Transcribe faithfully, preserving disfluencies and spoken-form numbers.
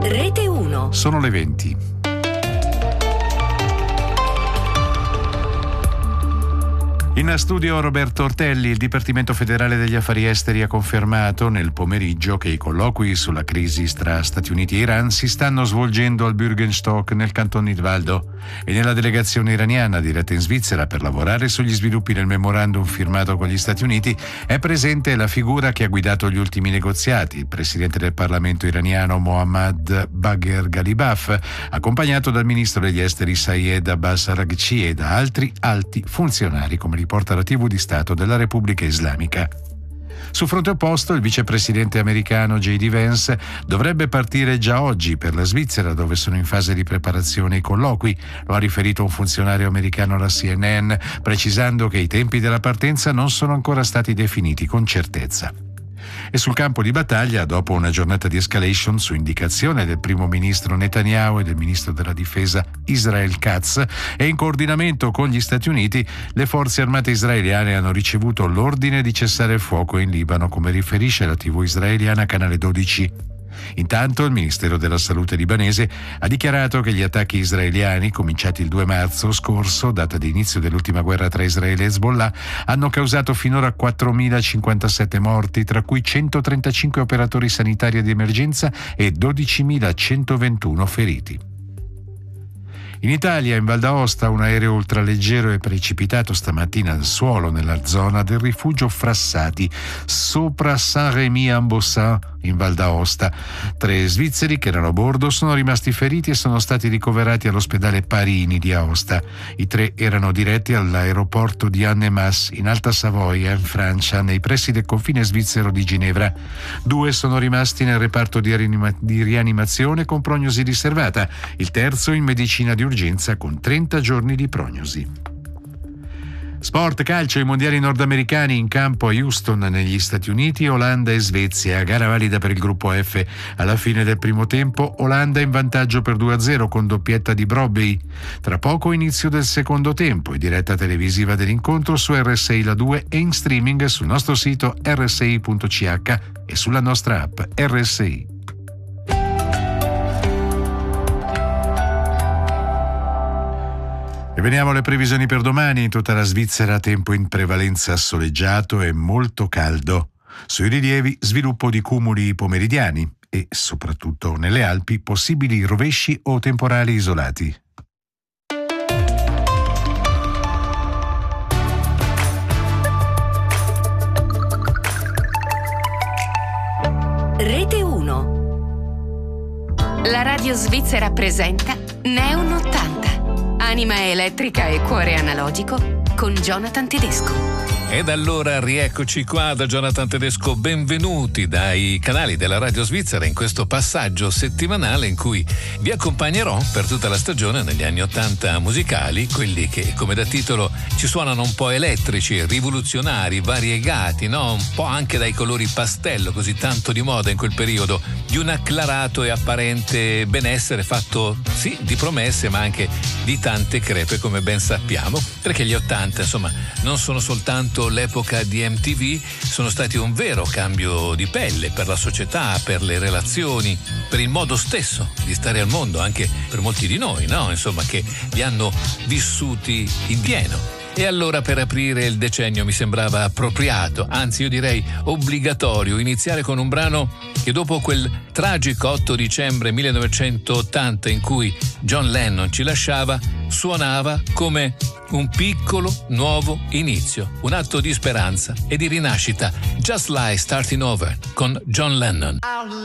Rete uno. Sono le venti. In studio Roberto Ortelli. Il Dipartimento Federale degli Affari Esteri ha confermato nel pomeriggio che i colloqui sulla crisi tra Stati Uniti e Iran si stanno svolgendo al Bürgenstock nel Canton Nidwaldo e nella delegazione iraniana diretta in Svizzera per lavorare sugli sviluppi del memorandum firmato con gli Stati Uniti è presente la figura che ha guidato gli ultimi negoziati, il presidente del Parlamento iraniano Mohammad Bagher Ghalibaf, accompagnato dal ministro degli esteri Sayed Abbas Araghchi e da altri alti funzionari, come riporta la tivù di Stato della Repubblica Islamica. Sul fronte opposto, il vicepresidente americano J D Vance dovrebbe partire già oggi per la Svizzera, dove sono in fase di preparazione i colloqui. Lo ha riferito un funzionario americano alla C N N, precisando che i tempi della partenza non sono ancora stati definiti con certezza. E sul campo di battaglia, dopo una giornata di escalation su indicazione del primo ministro Netanyahu e del ministro della difesa Israel Katz e in coordinamento con gli Stati Uniti, le forze armate israeliane hanno ricevuto l'ordine di cessare il fuoco in Libano, come riferisce la tivù israeliana Canale dodici. Intanto il Ministero della Salute libanese ha dichiarato che gli attacchi israeliani, cominciati il due marzo scorso, data di inizio dell'ultima guerra tra Israele e Hezbollah, hanno causato finora quattromilacinquantasette morti, tra cui centotrentacinque operatori sanitari di emergenza e dodicimilacentoventuno feriti. In Italia, in Val d'Aosta, un aereo ultraleggero è precipitato stamattina al suolo nella zona del rifugio Frassati, sopra Saint-Rémy-en-Bossan, in Val d'Aosta. Tre svizzeri che erano a bordo sono rimasti feriti e sono stati ricoverati all'ospedale Parini di Aosta. I tre erano diretti all'aeroporto di Annemasse, in Alta Savoia, in Francia, nei pressi del confine svizzero di Ginevra. Due sono rimasti nel reparto di, rianima- di rianimazione con prognosi riservata, il terzo in medicina di urgenza con trenta giorni di prognosi. Sport, calcio, i mondiali nordamericani in campo a Houston negli Stati Uniti, Olanda e Svezia, gara valida per il gruppo F. Alla fine del primo tempo Olanda in vantaggio per due a zero con doppietta di Brobbey. Tra poco inizio del secondo tempo e diretta televisiva dell'incontro su R S I La due e in streaming sul nostro sito R S I punto C H e sulla nostra app R S I. E veniamo alle previsioni per domani. In tutta la Svizzera tempo in prevalenza soleggiato e molto caldo. Sui rilievi sviluppo di cumuli pomeridiani e soprattutto nelle Alpi possibili rovesci o temporali isolati. Rete uno. La radio svizzera presenta Neon ottanta. Anima elettrica e cuore analogico con Jonathan Tedesco. Ed allora rieccoci qua da Jonathan Tedesco, benvenuti dai canali della Radio Svizzera in questo passaggio settimanale in cui vi accompagnerò per tutta la stagione negli anni ottanta musicali, quelli che come da titolo ci suonano un po' elettrici, rivoluzionari, variegati, no? Un po' anche dai colori pastello, così tanto di moda in quel periodo, di un acclarato e apparente benessere fatto sì di promesse ma anche di tante crepe, come ben sappiamo, perché gli ottanta insomma non sono soltanto l'epoca di M T V, sono stati un vero cambio di pelle per la società, per le relazioni, per il modo stesso di stare al mondo, anche per molti di noi, no? Insomma, che li hanno vissuti in pieno. E allora per aprire il decennio mi sembrava appropriato, anzi io direi obbligatorio, iniziare con un brano che dopo quel tragico otto dicembre millenovecentottanta in cui John Lennon ci lasciava, suonava come un piccolo nuovo inizio, un atto di speranza e di rinascita. Just Like Starting Over con John Lennon.